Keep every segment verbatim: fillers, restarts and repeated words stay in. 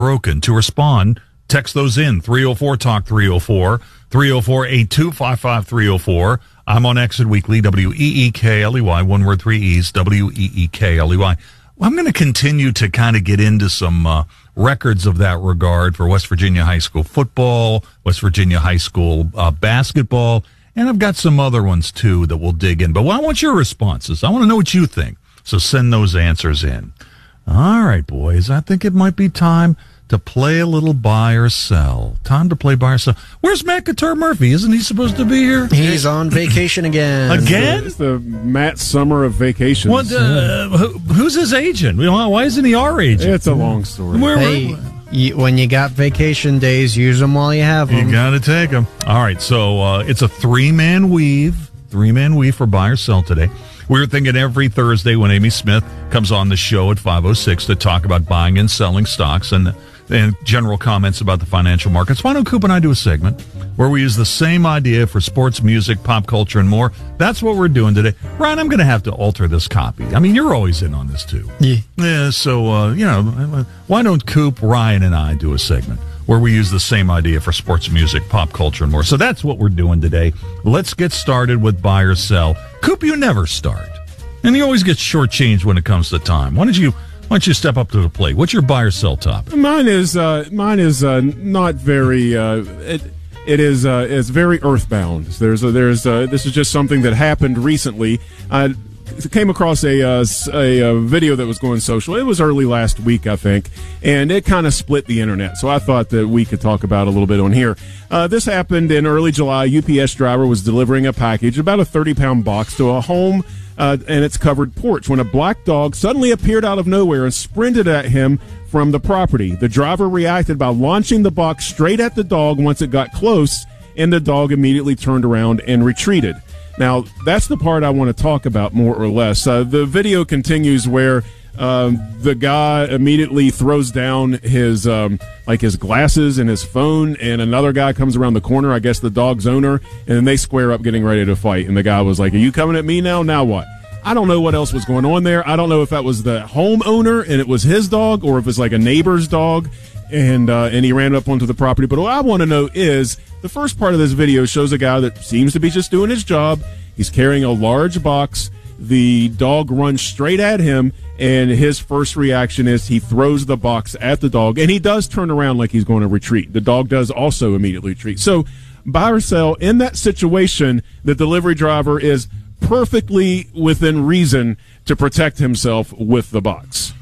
broken. To respond, text those in, three oh four talk three oh four, three oh four, eight two five five, three oh four. I'm on Exit Weekly, W E E K L E Y, one word, three E's, W E E K L E Y. Well, I'm going to continue to kind of get into some uh, records of that regard for West Virginia high school football, West Virginia high school uh, basketball, and I've got some other ones, too, that we'll dig in. But I want your responses. I want to know what you think. So send those answers in. All right, boys, I think it might be time to play a little buy or sell. Time to play buy or sell. Where's Matt Couture Murphy? Isn't he supposed to be here? He's on vacation again. Again? It's the Matt Summer of vacations. What, uh, who, who's his agent? Why isn't he our agent? It's a long story. Where, Hey, you, when you got vacation days, use them while you have them. You got to take them. All right, so uh, it's a three-man weave, three-man weave for buy or sell today. We were thinking every Thursday when Amy Smith comes on the show at five oh six to talk about buying and selling stocks and, and general comments about the financial markets. Why don't Coop and I do a segment where we use the same idea for sports, music, pop culture, and more? That's what we're doing today. Ryan, I'm going to have to alter this copy. I mean, you're always in on this, too. Yeah. Yeah, so, uh, you know, why don't Coop, Ryan, and I do a segment where we use the same idea for sports, music, pop culture, and more? So that's what we're doing today. Let's get started with buy or sell. Coop, you never start. And you always get shortchanged when it comes to time. Why don't you why don't you step up to the plate? What's your buy or sell topic? Mine is uh, mine is uh, not very. Uh, it, it is uh, it's very earthbound. There's a, there's a, this is just something that happened recently. I came across a, uh, a a video that was going social. It was early last week, I think, and it kind of split the internet. So I thought that we could talk about it a little bit on here. Uh, this happened in early July. A U P S driver was delivering a package, about a thirty pound box, to a home uh, and its covered porch when a black dog suddenly appeared out of nowhere and sprinted at him from the property. The driver reacted by launching the box straight at the dog once it got close, and the dog immediately turned around and retreated. Now, that's the part I want to talk about more or less. Uh, the video continues where um, the guy immediately throws down his um, like his glasses and his phone, and another guy comes around the corner, I guess the dog's owner, and then they square up getting ready to fight. And the guy was like, "Are you coming at me now? Now what?" I don't know what else was going on there. I don't know if that was the homeowner and it was his dog, or if it's like a neighbor's dog, and uh, and he ran up onto the property. But what I want to know is, the first part of this video shows a guy that seems to be just doing his job. He's carrying a large box. The dog runs straight at him, and his first reaction is he throws the box at the dog, and he does turn around like he's going to retreat. The dog does also immediately retreat. So, buy or sell, in that situation, the delivery driver is perfectly within reason to protect himself with the box.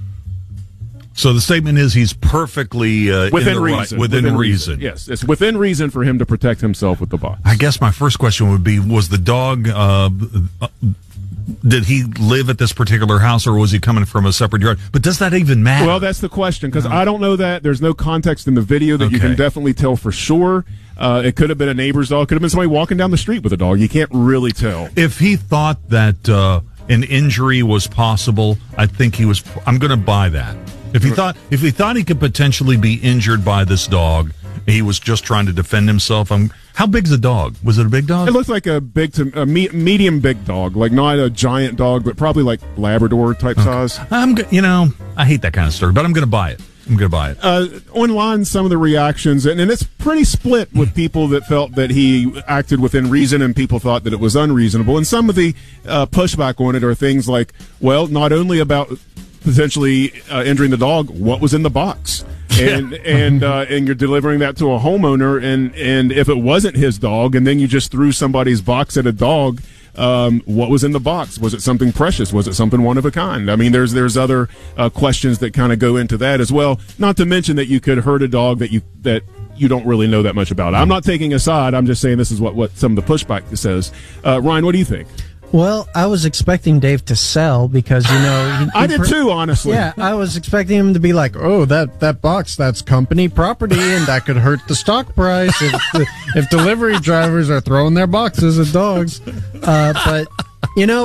So the statement is he's perfectly uh, within in the reason. Right, within, within reason. reason. Yes, it's within reason for him to protect himself with the box. I guess my first question would be: was the dog? Uh, uh, did he live at this particular house, or was he coming from a separate yard? But does that even matter? Well, that's the question, because no. I don't know that. There's no context in the video that okay. you can definitely tell for sure. Uh, it could have been a neighbor's dog. Could have been somebody walking down the street with a dog. You can't really tell. If he thought that uh, an injury was possible, I think he was. I'm going to buy that. If he thought if he thought he could potentially be injured by this dog, he was just trying to defend himself. I'm, how big's the dog? Was it a big dog? It looked like a big to a me, medium big dog, like not a giant dog, but probably like Labrador type okay. size. I'm, you know, I hate that kind of story, but I'm going to buy it. I'm going to buy it. Uh, online, some of the reactions, and, and it's pretty split with people that felt that he acted within reason and people thought that it was unreasonable. And some of the uh, pushback on it are things like, well, not only about potentially uh, injuring the dog, what was in the box, and and uh, and you're delivering that to a homeowner, and and if it wasn't his dog, and then you just threw somebody's box at a dog, um, what was in the box? Was it something precious? Was it something one of a kind? I mean, there's there's other uh, questions that kind of go into that as well. Not to mention that you could hurt a dog that you that. you don't really know that much about. I'm not taking a side. I'm just saying this is what, what some of the pushback says. Uh, Ryan, what do you think? Well, I was expecting Dave to sell because, you know... He, he I did too, honestly. Yeah, I was expecting him to be like, oh, that, that box, that's company property, and that could hurt the stock price if, the, if delivery drivers are throwing their boxes at dogs. Uh, but, you know,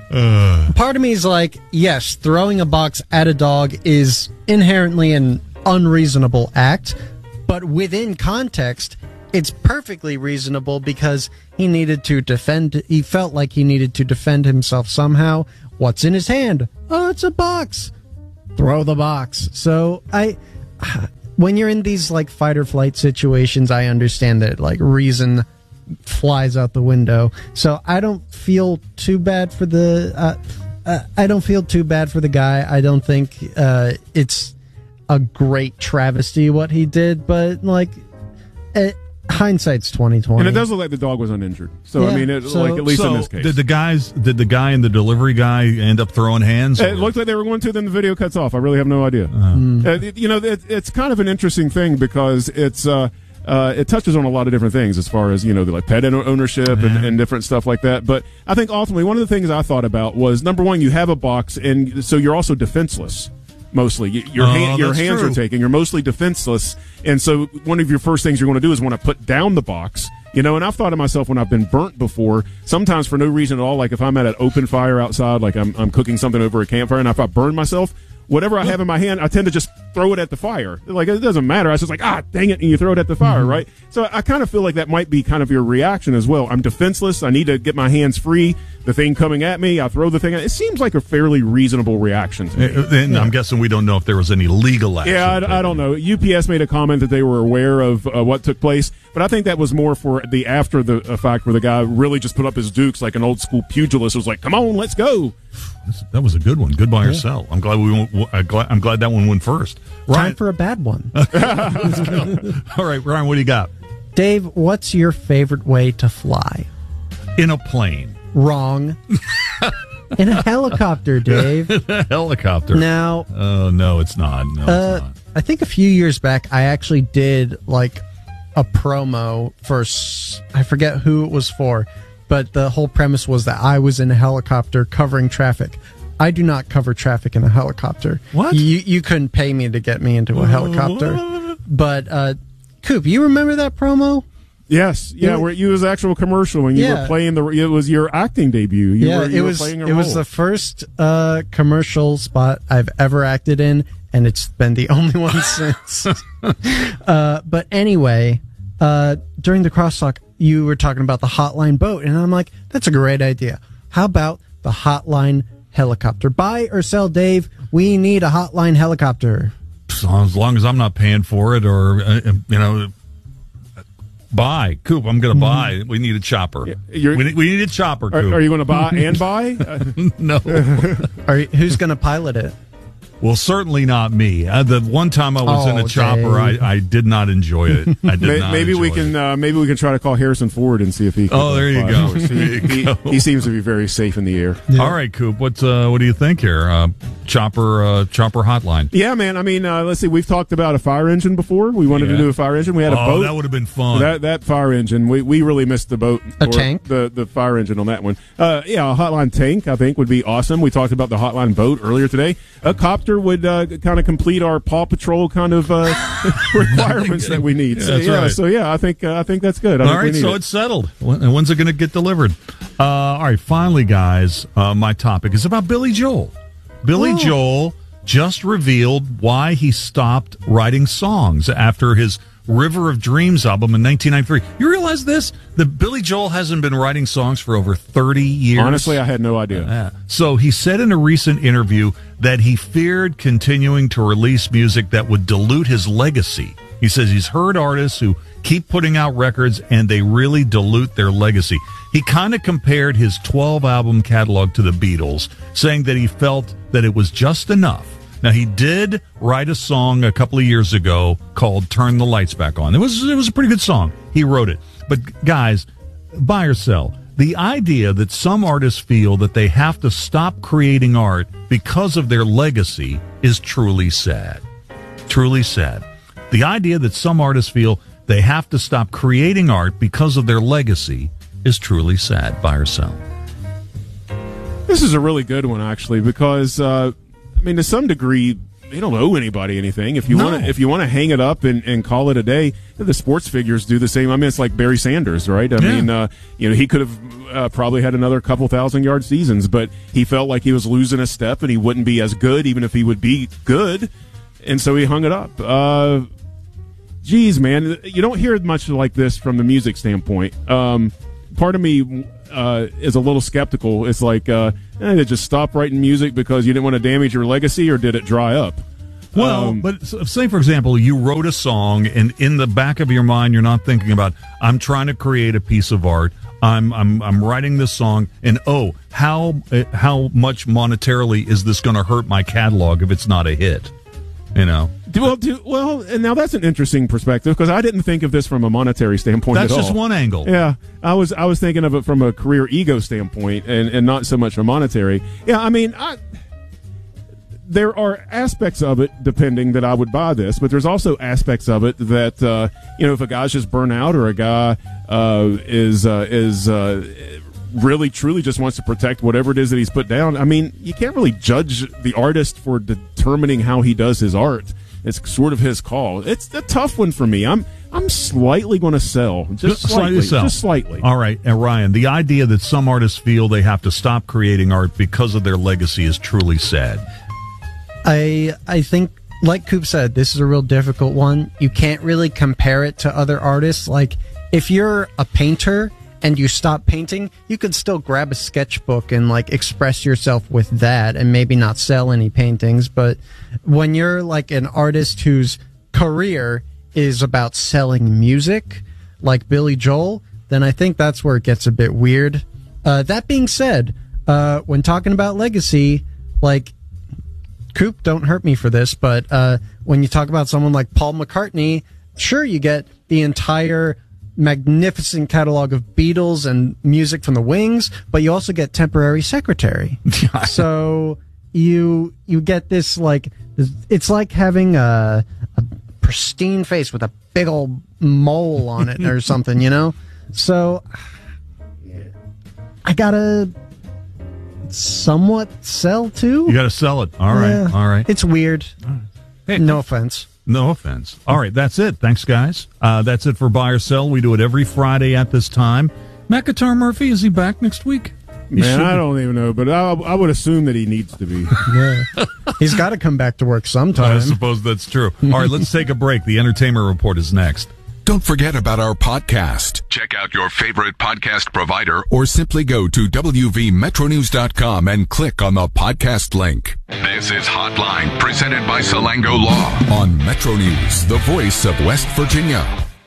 uh. part of me is like, yes, throwing a box at a dog is inherently an unreasonable act, but within context, it's perfectly reasonable because he needed to defend. He felt like he needed to defend himself somehow. What's in his hand? Oh, it's a box. Throw the box. So I, when you're in these like fight or flight situations, I understand that like reason flies out the window. So I don't feel too bad for the. Uh, uh, I don't feel too bad for the guy. I don't think uh, it's a great travesty what he did, but like. Uh, Hindsight's twenty twenty, and it does look like the dog was uninjured. So yeah, I mean, it, so, like at least so in this case, did the guys, did the guy and the delivery guy end up throwing hands? It looked like they were going to. Then the video cuts off. I really have no idea. Uh, Mm. Uh, you know, it, it's kind of an interesting thing because it's uh, uh, it touches on a lot of different things as far as you know, the, like pet ownership and, Yeah. and different stuff like that. But I think ultimately one of the things I thought about was number one, you have a box, and so you're also defenseless. Mostly, your Oh, hand, your that's hands true. are taken. You're mostly defenseless, and so one of your first things you're going to do is want to put down the box. You know, and I've thought to myself when I've been burnt before, sometimes for no reason at all. Like if I'm at an open fire outside, like I'm I'm cooking something over a campfire, and if I burn myself, whatever I have in my hand, I tend to just throw it at the fire. Like it doesn't matter. I was just like, ah, dang it, and you throw it at the fire, Mm-hmm. right? So I kind of feel like that might be kind of your reaction as well. I'm defenseless. I need to get my hands free. The thing coming at me, I throw the thing. At, it seems like a fairly reasonable reaction to me. and I'm guessing we don't know if there was any legal action. Yeah, I, I don't know. U P S made a comment that they were aware of uh, what took place, but I think that was more for the after the uh, fact where the guy really just put up his dukes like an old school pugilist. Was like, "Come on, let's go." That was a good one. Good buy or sell. I'm glad we. Won't, I'm glad, I'm glad that one went first. Time Ryan, for a bad one. all right, Ryan, what do you got? Dave, what's your favorite way to fly? In a plane, Wrong. In a helicopter, Dave. a helicopter. Now, Oh no, it's not. No, uh, it's not. I think a few years back, I actually did like a promo for, s- I forget who it was for, but the whole premise was that I was in a helicopter covering traffic. I do not cover traffic in a helicopter. What? You, you couldn't pay me to get me into a helicopter. But, uh, Coop, you remember that promo? Yes, yeah, It- where you was actual commercial when you Yeah. were playing the. It was your acting debut. You yeah, were, you it were was playing a it was role. the first uh, commercial spot I've ever acted in, and it's been the only one since. uh, but anyway, uh, during the crosstalk, you were talking about the Hotline boat, and I'm like, that's a great idea. How about the Hotline helicopter? Buy or sell, Dave? We need a Hotline helicopter. So as long as I'm not paying for it, or uh, you know, buy. Coop, I'm going to buy. We need a chopper. you're- we, need, we need a chopper. Are, Coop. are you going to buy and buy? Uh, no. Are you, who's going to pilot it? Well, certainly not me. Uh, the one time I was in Oh, a chopper, I, Dave. I did not enjoy it. I did may- not. maybe we enjoy can. it. Uh, maybe we can try to call Harrison Ford and see if he. Can, Oh, there you fly go. for us. There you He, go. he, he seems to be very safe in the air. All right, Coop. What's uh, what do you think here? Uh, chopper, uh, chopper hotline. Yeah, man. I mean, uh, let's see. We've talked about a fire engine before. We wanted Yeah. to do a fire engine. We had a Oh, boat. that would have been fun. That that fire engine, we, we really missed the boat. A or tank? The the fire engine on that one. Uh, yeah, a hotline tank I think would be awesome. We talked about the hotline boat earlier today. A copter would uh, kind of complete our Paw Patrol kind of uh, requirements that we need. Yeah, so, that's yeah, right. so yeah, I think uh, I think that's good. I All think we right, need so it. it's settled. When, and when's it going to get delivered? Uh, all right, finally, guys, uh, my topic is about Billy Joel. Billy Oh. Joel just revealed why he stopped writing songs after his River of Dreams album in nineteen ninety-three. You realize this? That Billy Joel hasn't been writing songs for over thirty years. Honestly, I had no idea. Yeah. So he said in a recent interview that he feared continuing to release music that would dilute his legacy. He says he's heard artists who keep putting out records and they really dilute their legacy. He kind of compared his twelve album catalog to the Beatles, saying that he felt that it was just enough. Now, he did write a song a couple of years ago called Turn the Lights Back On. It was it was a pretty good song. He wrote it. But guys, buy or sell. The idea that some artists feel that they have to stop creating art because of their legacy is truly sad. Truly sad. The idea that some artists feel they have to stop creating art because of their legacy is truly sad. Buy or sell. This is a really good one, actually, because uh, I mean, to some degree, they don't owe anybody anything. If you No. want to, if you want to hang it up and, and call it a day, the sports figures do the same. I mean, it's like Barry Sanders, right? I Yeah. mean, uh, you know, he could have uh, probably had another couple thousand yard seasons, but he felt like he was losing a step and he wouldn't be as good, even if he would be good, and so he hung it up. Uh, geez, man, you don't hear much like this from the music standpoint. Um, part of me uh, is a little skeptical. It's like, uh, eh, did it just stop writing music because you didn't want to damage your legacy, or did it dry up? Well, Um, but s- say, for example, you wrote a song, and in the back of your mind, you're not thinking about, I'm trying to create a piece of art. I'm I'm I'm writing this song, and oh, how uh, how much monetarily is this going to hurt my catalog if it's not a hit? You know. Do, well, do, well, and now that's an interesting perspective because I didn't think of this from a monetary standpoint That's at all. just one angle. Yeah, I was I was thinking of it from a career ego standpoint and, and not so much a monetary. Yeah, I mean, I, there are aspects of it, depending, that I would buy this, but there's also aspects of it that, uh, you know, if a guy's just burnt out or a guy uh, is uh, is uh, really, truly just wants to protect whatever it is that he's put down, I mean, you can't really judge the artist for determining how he does his art. It's sort of his call. It's a tough one for me. I'm I'm slightly going to sell, just Just slightly, sell. just slightly. All right, and Ryan, the idea that some artists feel they have to stop creating art because of their legacy is truly sad. I I think, like Coop said, this is a real difficult one. You can't really compare it to other artists. Like, if you're a painter and you stop painting, you could still grab a sketchbook and, like, express yourself with that and maybe not sell any paintings. But when you're, like, an artist whose career is about selling music, like Billy Joel, then I think that's where it gets a bit weird. Uh, that being said, uh, when talking about legacy, like, Coop, don't hurt me for this, but uh, when you talk about someone like Paul McCartney, sure, you get the entire magnificent catalog of Beatles and music from the Wings, but you also get Temporary Secretary. So you you get this, like, it's like having a, a pristine face with a big old mole on it or something, you know? So I gotta somewhat sell too. You got to sell it. All right, Yeah. all right. It's weird. Hey, No offense. No offense. All right, that's it. Thanks, guys. Uh, that's it for Buy or Sell. We do it every Friday at this time. Matt Guitar Murphy, is he back next week? He Man, should I be. don't even know, but I, I would assume that he needs to be. Yeah. He's got to come back to work I sometime. suppose that's true. All right, let's take a break. The Entertainment Report is next. Don't forget about our podcast. Check out your favorite podcast provider or simply go to w v metro news dot com and click on the podcast link. This is Hotline, presented by Salango Law on Metro News, the voice of West Virginia.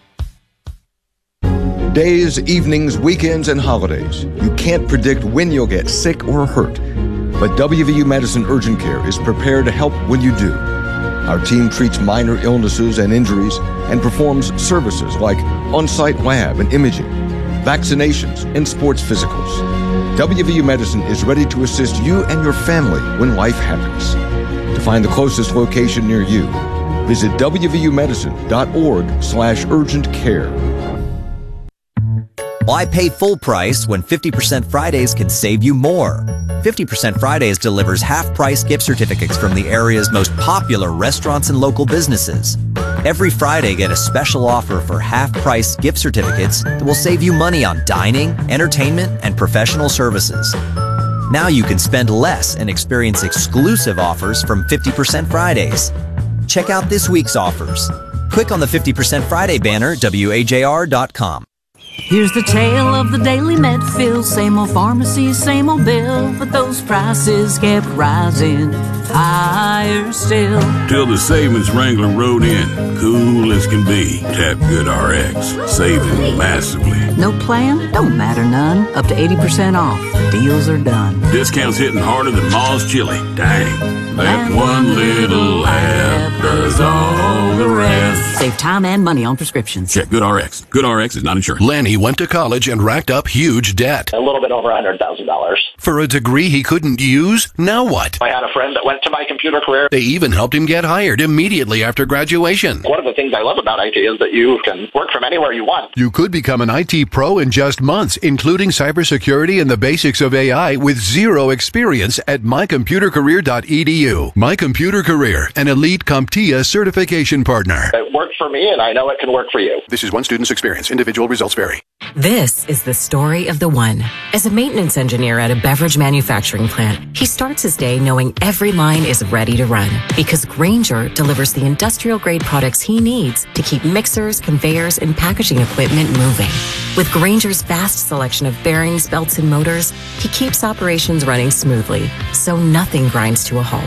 Days, evenings, weekends, and holidays. You can't predict when you'll get sick or hurt. But W V U Medicine Urgent Care is prepared to help when you do. Our team treats minor illnesses and injuries and performs services like on-site lab and imaging, vaccinations, and sports physicals. W V U Medicine is ready to assist you and your family when life happens. To find the closest location near you, visit w v u medicine dot org slash urgent care. Why pay full price when fifty percent Fridays can save you more? fifty percent Fridays delivers half-price gift certificates from the area's most popular restaurants and local businesses. Every Friday, get a special offer for half-price gift certificates that will save you money on dining, entertainment, and professional services. Now you can spend less and experience exclusive offers from fifty percent Fridays. Check out this week's offers. Click on the fifty percent Friday banner at w a j r dot com. Here's the tale of the daily med fill. Same old pharmacy, same old bill, but those prices kept rising higher still. Till the savings Wrangler rode in, cool as can be. Tap Good R X, saving massively. No plan? Don't matter none. Up to eighty percent off. The deals are done. Discounts hitting harder than Ma's chili. Dang, that one little app does all the rest. Save time and money on prescriptions. Check Good R X. Good R X is not insured. Lenny went to college and racked up huge debt. A little bit over one hundred thousand dollars. For a degree he couldn't use? Now what? I had a friend that went to my computer career. They even helped him get hired immediately after graduation. One of the things I love about I T is that you can work from anywhere you want. You could become an I T pro in just months, including cybersecurity and the basics of A I with zero experience at my computer career dot e d u. My Computer Career, an elite CompTIA certification partner. It worked for me, and I know it can work for you. This is one student's experience. Individual results vary. This is the story of the one. As a maintenance engineer at a beverage manufacturing plant, he starts his day knowing every line is ready to run because Grainger delivers the industrial-grade products he needs to keep mixers, conveyors, and packaging equipment moving. With Grainger's vast selection of bearings, belts, and motors, he keeps operations running smoothly, so nothing grinds to a halt.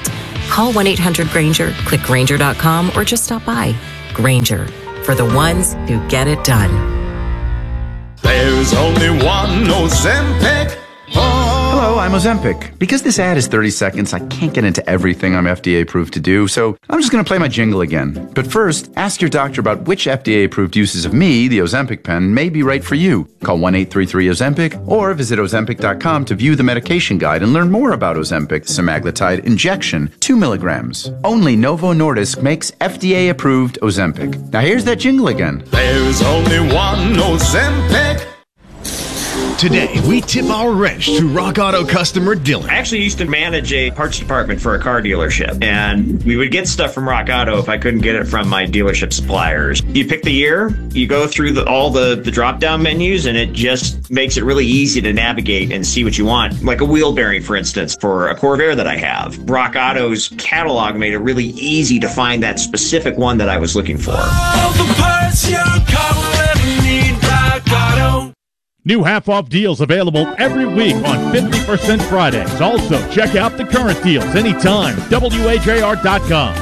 Call one eight hundred Granger, click Granger dot com, or just stop by. Granger, for the ones who get it done. There's only one Ozempic. Hello, I'm Ozempic. Because this ad is thirty seconds, I can't get into everything I'm F D A approved to do, so I'm just going to play my jingle again. But first, ask your doctor about which F D A approved uses of me, the Ozempic pen, may be right for you. Call one eight three three Ozempic or visit Ozempic dot com to view the medication guide and learn more about Ozempic semaglutide injection, two milligrams. Only Novo Nordisk makes F D A approved Ozempic. Now here's that jingle again. There's only one Ozempic. Today, we tip our wrench to Rock Auto customer Dylan. I actually used to manage a parts department for a car dealership, and we would get stuff from Rock Auto if I couldn't get it from my dealership suppliers. You pick the year, you go through the, all the, the drop-down menus, and it just makes it really easy to navigate and see what you want. Like a wheel bearing, for instance, for a Corvair that I have. Rock Auto's catalog made it really easy to find that specific one that I was looking for. All the parts your car will ever need, Rock Auto. New half-off deals available every week on fifty percent Fridays. Also, check out the current deals anytime. W H A R dot com.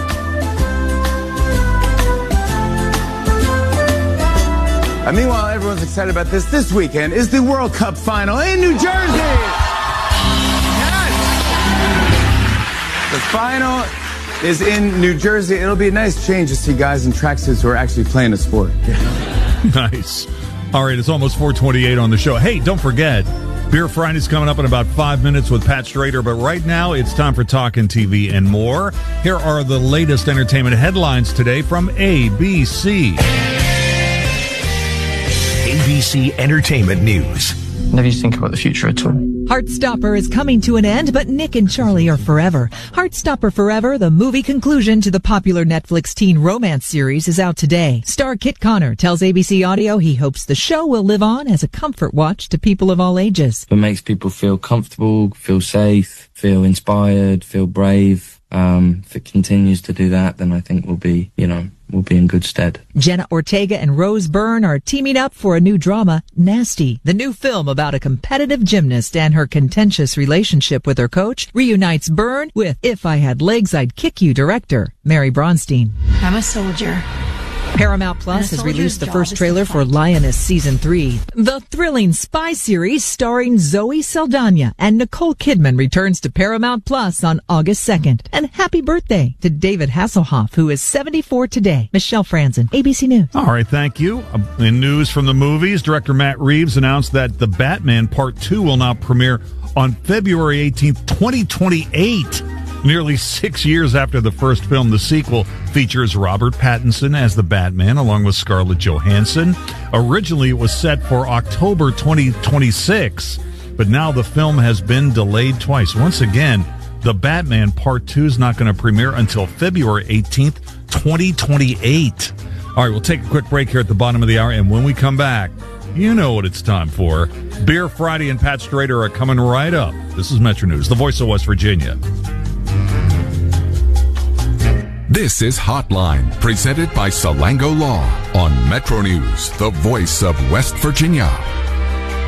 And meanwhile, everyone's excited about this. This weekend is the World Cup final in New Jersey. Yes! The final is in New Jersey. It'll be a nice change to see guys in tracksuits who are actually playing a sport. Nice. All right, it's almost four twenty-eight on the show. Hey, don't forget, Beer Friday's coming up in about five minutes with Pat Strader, but right now it's time for Talkin' T V and more. Here are the latest entertainment headlines today from A B C. A B C Entertainment News. Never used to think about the future at all. Heartstopper is coming to an end, but Nick and Charlie are forever. Heartstopper Forever, the movie conclusion to the popular Netflix teen romance series, is out today. Star Kit Connor tells A B C Audio he hopes the show will live on as a comfort watch to people of all ages. It makes people feel comfortable, feel safe, feel inspired, feel brave. Um, if it continues to do that, then I think we'll be, you know, we'll be in good stead. Jenna Ortega and Rose Byrne are teaming up for a new drama, Nasty. The new film about a competitive gymnast and her contentious relationship with her coach reunites Byrne with If I Had Legs, I'd Kick You director Mary Bronstein. I'm a soldier. Paramount Plus has released the first trailer for Lioness Season three. The thrilling spy series starring Zoe Saldana and Nicole Kidman returns to Paramount Plus on August second. And happy birthday to David Hasselhoff, who is seventy-four today. Michelle Franzen, A B C News. All right, thank you. In news from the movies, director Matt Reeves announced that The Batman Part two will now premiere on February eighteenth, twenty twenty-eight. Nearly six years after the first film, the sequel features Robert Pattinson as the Batman along with Scarlett Johansson. Originally, it was set for October twenty twenty-six, but now the film has been delayed twice. Once again, The Batman Part two is not going to premiere until February eighteenth, twenty twenty-eight. All right, we'll take a quick break here at the bottom of the hour, and when we come back, you know what it's time for. Beer Friday and Pat Strader are coming right up. This is Metro News, the voice of West Virginia. This is Hotline, presented by Salango Law on Metro News, the voice of West Virginia.